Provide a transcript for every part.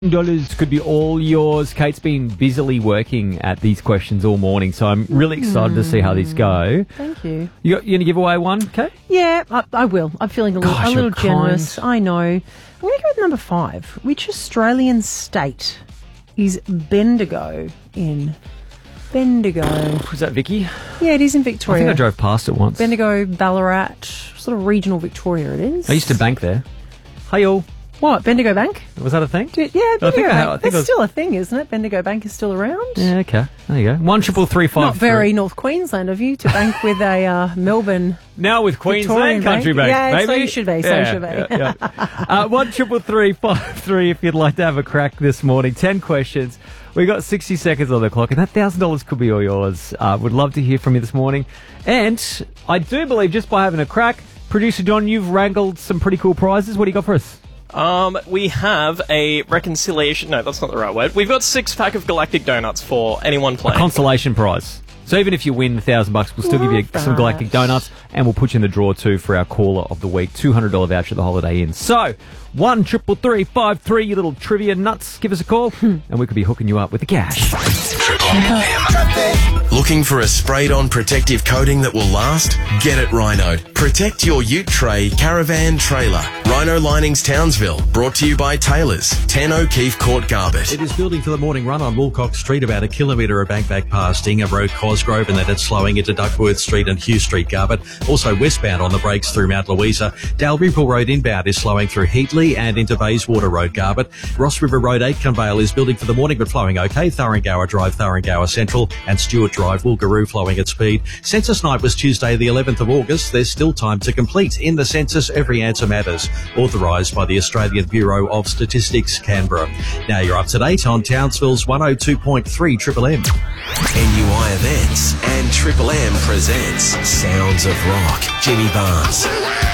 $1,000 could be all yours. Kate's been busily working at these questions all morning, so I'm really excited to see how these go. Thank you. You going to give away one, Kate? Yeah, I will. I'm feeling a little you're generous. kind. I know. I'm going to go with number 5. Which Australian state is Bendigo in? Bendigo. Was that Vicky? Yeah, it is in I Victoria. think I drove past it once. Bendigo, Ballarat, sort of regional Victoria it is. I used to bank there. Hey all. What, Bendigo Bank? Was that a thing? Yeah, Bendigo I think Bank. That's I was- still a thing, isn't it? Bendigo Bank is still around. Yeah, okay. There you go. 13353. Not very North Queensland of you to bank with a Melbourne. Now with Queensland Victorian Country Bank, Yeah, maybe. so you should be. So you should be. Yeah. 13353 if you'd like to have a crack this morning. 10 questions. We got 60 seconds on the clock, and that $1,000 could be all yours. Would love to hear from you this morning. And I do believe just by having a crack, producer John, you've wrangled some pretty cool prizes. What do you got for us? We have a reconciliation. No, that's not the right word. We've got 6-pack of Galactic Donuts for anyone A playing. consolation prize. So even if you win $1,000, we'll still give you Love some that. Galactic Donuts, and we'll put you in the draw too for our caller of the week, $200 voucher at the Holiday Inn. So 13353, you little trivia nuts, give us a call, and we could be hooking you up with the cash. Looking for a sprayed-on protective coating that will last? Get it Rhinoed. Protect your ute tray, caravan, trailer. Rhino Linings Townsville. Brought to you by Taylors. 10 O'Keefe Court, Garbett. It is building for the morning run on Woolcock Street, about a kilometre of bank back past Ingham Road, Cosgrove, and then it's slowing into Duckworth Street and Hugh Street, Garbett. Also westbound on the brakes through Mount Louisa. Dalrymple Road inbound is slowing through Heatley and into Bayswater Road, Garbett. Ross River Road, Aitken Vale is building for the morning but flowing okay. Thuringower Drive, Thuringower Central, and Stewart Drive, Woolgaroo flowing at speed. Census night was Tuesday the 11th of August. There's still time to complete. In the census, every answer matters. Authorised by the Australian Bureau of Statistics, Canberra. Now you're up to date on Townsville's 102.3 Triple M. NUI Events and Triple M presents Sounds of Rock. Jimmy Barnes.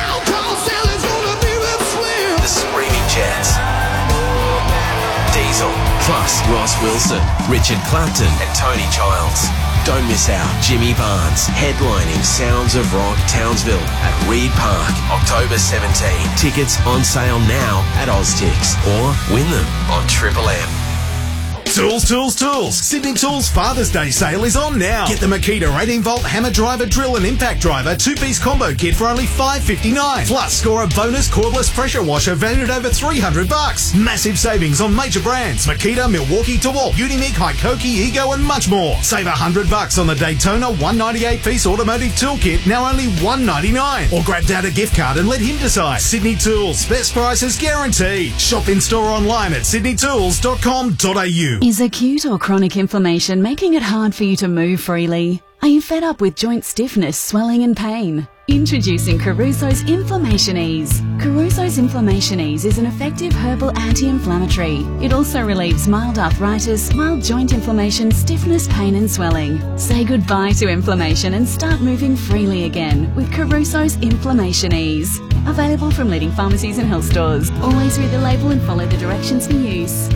The Screaming Jets. Diesel. Plus Ross Wilson, Richard Clapton and Tony Childs. Don't miss out. Jimmy Barnes headlining Sounds of Rock Townsville at Reed Park, October 17. Tickets on sale now at Oztix or win them on Triple M. Tools, tools, tools. Sydney Tools Father's Day sale is on now. Get the Makita 18-volt hammer driver, drill and impact driver 2-piece combo kit for only $5.59. Plus, score a bonus cordless pressure washer valued at over $300. Massive savings on major brands. Makita, Milwaukee, DeWalt, Unimig, Hikoki, Ego and much more. Save $100 on the Daytona 198-piece automotive tool kit, now only $199. Or grab Dad a gift card and let him decide. Sydney Tools, best prices guaranteed. Shop in store online at sydneytools.com.au. Is acute or chronic inflammation making it hard for you to move freely? Are you fed up with joint stiffness, swelling and pain? Introducing Caruso's Inflammation Ease. Caruso's Inflammation Ease is an effective herbal anti-inflammatory. It also relieves mild arthritis, mild joint inflammation, stiffness, pain and swelling. Say goodbye to inflammation and start moving freely again with Caruso's Inflammation Ease. Available from leading pharmacies and health stores. Always read the label and follow the directions for use.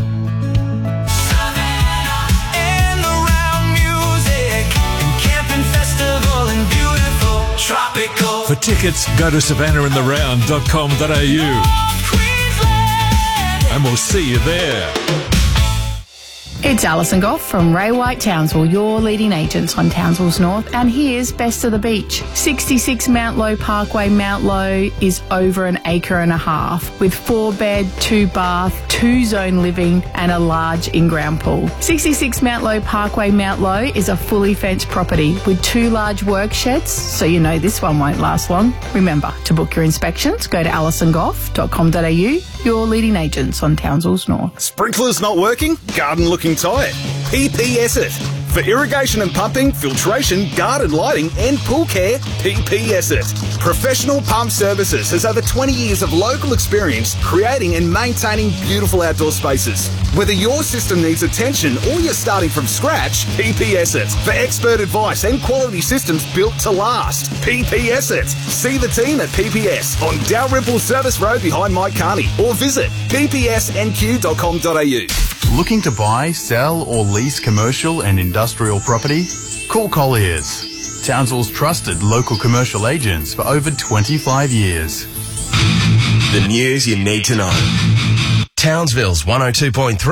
Tropical. For tickets, go to savannahintheround.com.au and we'll see you there. It's Alison Goff from Ray White Townsville, your leading agents on Townsville's North, and here's Best of the Beach. 66 Mount Low Parkway. Mount Low is over an acre and a half with 4-bed, 2-bath, 2-zone living and a large in-ground pool. 66 Mount Low Parkway. Mount Low is a fully fenced property with 2 large work sheds, so you know this one won't last long. Remember, to book your inspections, go to alisongoff.com.au, your leading agents on Townsville's North. Sprinklers not working? Garden looking tired? PPS it. For irrigation and pumping, filtration, garden lighting and pool care, PPS it. Professional Pump Services has over 20 years of local experience creating and maintaining beautiful outdoor spaces. Whether your system needs attention or you're starting from scratch, PPS it. For expert advice and quality systems built to last, PPS it. See the team at PPS on Dalrymple Service Road behind Mike Carney or visit ppsnq.com.au. Looking to buy, sell or lease commercial and industrial property? Call Colliers, Townsville's trusted local commercial agents for over 25 years. The news you need to know. Townsville's 102.3.